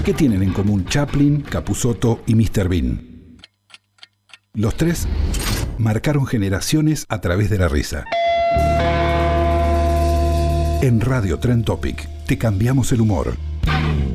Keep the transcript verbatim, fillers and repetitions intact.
¿Qué tienen en común Chaplin, Capusotto y míster Bean? Los tres marcaron generaciones a través de la risa. En Radio Trend Topic te cambiamos el humor.